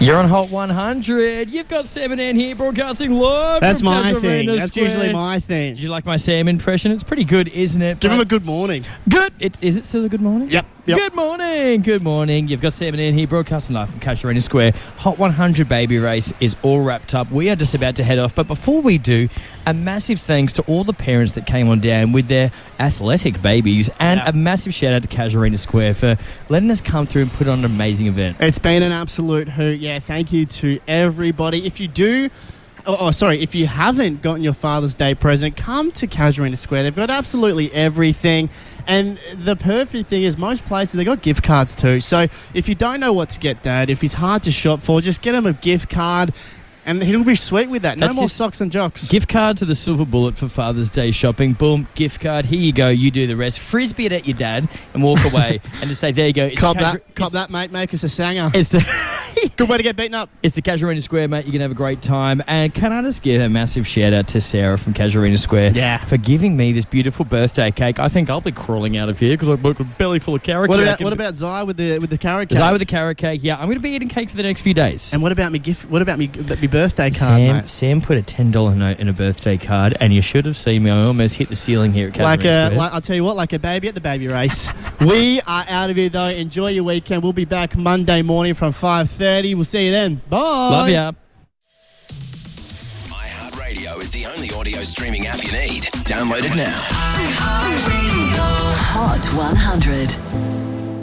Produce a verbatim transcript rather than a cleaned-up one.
You're on Hot one hundred. You've got Sam and Ann here broadcasting live That's from my Casuarina thing. That's Square. usually my thing. Did you like my Sam impression? It's pretty good, isn't it? Give But him a good morning. good. It, is it still a good morning? Yep. yep. Good morning. Good morning. You've got Sam and Ann here broadcasting live from Casuarina Square. Hot one hundred baby race is all wrapped up. We are just about to head off. But before we do, a massive thanks to all the parents that came on down with their athletic babies, and Yeah. a massive shout out to Casuarina Square for letting us come through and put on an amazing event. It's been an absolute hoot. Yeah, thank you to everybody. If you do... Oh, oh, sorry, if you haven't gotten your Father's Day present, come to Casuarina Square. They've got absolutely everything. And the perfect thing is most places, they've got gift cards too. So if you don't know what to get Dad, if he's hard to shop for, just get him a gift card and he'll be sweet with that. No That's more just- socks and jocks. Gift card to the Silver Bullet for Father's Day shopping. Boom, gift card. Here you go. You do the rest. Frisbee it at your dad and walk away and just say, there you go. It's Cop Casu- that, cop it's- that, mate. Make us a sanger. It's the, Good way to get beaten up. it's the Casuarina Square, mate. You can have a great time. And can I just give a massive shout out to Sarah from Casuarina Square Yeah. for giving me this beautiful birthday cake. I think I'll be crawling out of here because I've got a belly full of carrot What cake. about and- what about Zai with the with the carrot cake? Zai with the carrot cake? Yeah, I'm going to be eating cake for the next few days. And what about me gift? What about me? Me birthday card, Sam, mate? Sam put a ten dollar note in a birthday card, and you should have seen me. I almost hit the ceiling here at Casuarina Like a, Square. like, I'll tell you what, like a baby at the baby race. We are out of here though. Enjoy your weekend. We'll be back Monday morning from five thirty. We'll see you then. Bye. Love ya. iHeartRadio is the only audio streaming app you need. Download it now. Hot one hundred.